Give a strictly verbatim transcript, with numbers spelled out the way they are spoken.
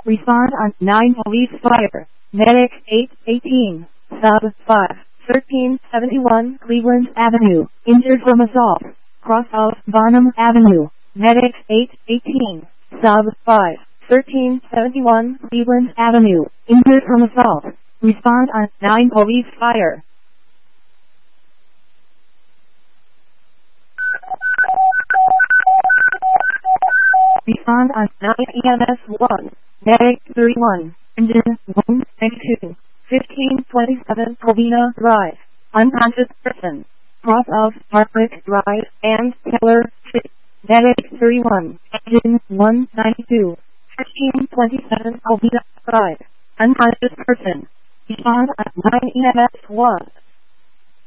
Respond on nine police fire. Medic eight eighteen. Sub five. thirteen seventy-one Cleveland Avenue. Injured from assault. Cross of Bonham Avenue. Medic eight eighteen. Sub five. thirteen seventy-one Cleveland Avenue. Injured from assault. Respond on nine police fire. Respond on nine E M S one. Medic thirty-one. Engine one ninety-two. fifteen twenty-seven Covina Drive. Unconscious person. Cross of Parkwick Drive and Keller Street. Medic thirty-one. Engine one ninety-two. fifteen twenty-seven Covina Drive. Unconscious person. Respond on nine E M S one.